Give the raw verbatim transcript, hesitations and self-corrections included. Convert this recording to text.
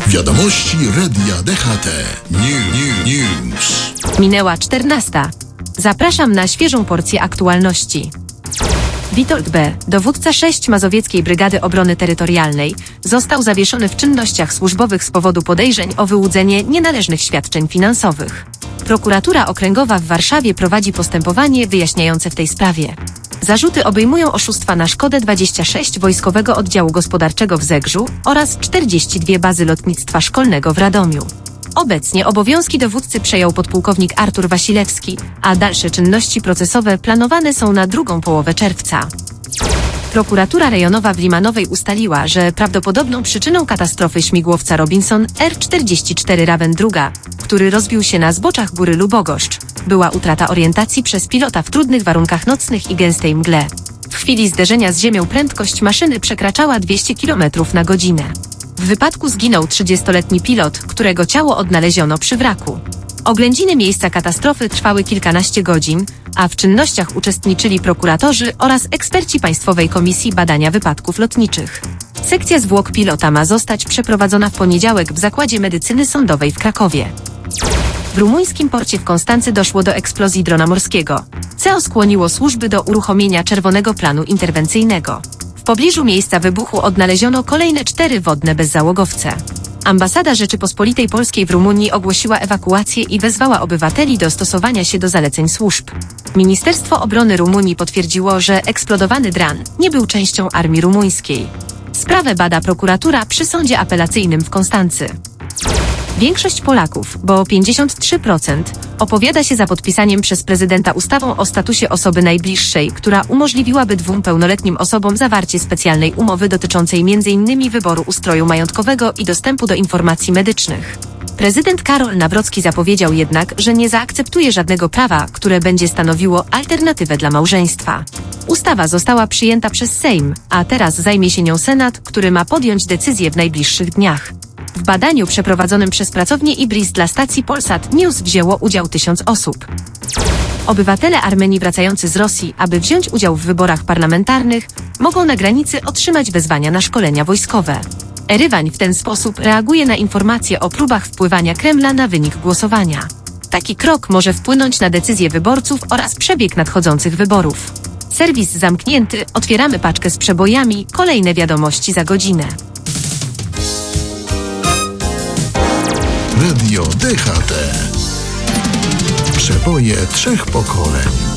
Wiadomości Radia D H T. New, News. Minęła czternasta. Zapraszam na świeżą porcję aktualności. Witold B., dowódca sześć Mazowieckiej Brygady Obrony Terytorialnej, został zawieszony w czynnościach służbowych z powodu podejrzeń o wyłudzenie nienależnych świadczeń finansowych. Prokuratura Okręgowa w Warszawie prowadzi postępowanie wyjaśniające w tej sprawie. Zarzuty obejmują oszustwa na szkodę dwadzieścia sześć Wojskowego Oddziału Gospodarczego w Zegrzu oraz czterdzieści dwie bazy lotnictwa szkolnego w Radomiu. Obecnie obowiązki dowódcy przejął podpułkownik Artur Wasilewski, a dalsze czynności procesowe planowane są na drugą połowę czerwca. Prokuratura rejonowa w Limanowej ustaliła, że prawdopodobną przyczyną katastrofy śmigłowca Robinson R czterdzieści cztery Raven druga, który rozbił się na zboczach góry Lubogoszcz, była utrata orientacji przez pilota w trudnych warunkach nocnych i gęstej mgle. W chwili zderzenia z ziemią prędkość maszyny przekraczała dwieście kilometrów na godzinę. W wypadku zginął trzydziestoletni pilot, którego ciało odnaleziono przy wraku. Oględziny miejsca katastrofy trwały kilkanaście godzin, a w czynnościach uczestniczyli prokuratorzy oraz eksperci Państwowej Komisji Badania Wypadków Lotniczych. Sekcja zwłok pilota ma zostać przeprowadzona w poniedziałek w Zakładzie Medycyny Sądowej w Krakowie. W rumuńskim porcie w Konstancy doszło do eksplozji drona morskiego, co skłoniło służby do uruchomienia Czerwonego Planu Interwencyjnego. W pobliżu miejsca wybuchu odnaleziono kolejne cztery wodne bezzałogowce. Ambasada Rzeczypospolitej Polskiej w Rumunii ogłosiła ewakuację i wezwała obywateli do stosowania się do zaleceń służb. Ministerstwo Obrony Rumunii potwierdziło, że eksplodowany dron nie był częścią armii rumuńskiej. Sprawę bada prokuratura przy sądzie apelacyjnym w Konstancy. Większość Polaków, bo pięćdziesiąt trzy procent, opowiada się za podpisaniem przez prezydenta ustawą o statusie osoby najbliższej, która umożliwiłaby dwóm pełnoletnim osobom zawarcie specjalnej umowy dotyczącej między innymi wyboru ustroju majątkowego i dostępu do informacji medycznych. Prezydent Karol Nawrocki zapowiedział jednak, że nie zaakceptuje żadnego prawa, które będzie stanowiło alternatywę dla małżeństwa. Ustawa została przyjęta przez Sejm, a teraz zajmie się nią Senat, który ma podjąć decyzję w najbliższych dniach. W badaniu przeprowadzonym przez pracownię Ibris dla stacji Polsat News wzięło udział tysiąc osób. Obywatele Armenii wracający z Rosji, aby wziąć udział w wyborach parlamentarnych, mogą na granicy otrzymać wezwania na szkolenia wojskowe. Erywań w ten sposób reaguje na informacje o próbach wpływania Kremla na wynik głosowania. Taki krok może wpłynąć na decyzje wyborców oraz przebieg nadchodzących wyborów. Serwis zamknięty, otwieramy paczkę z przebojami, kolejne wiadomości za godzinę. Radio D H T. Przeboje trzech pokoleń.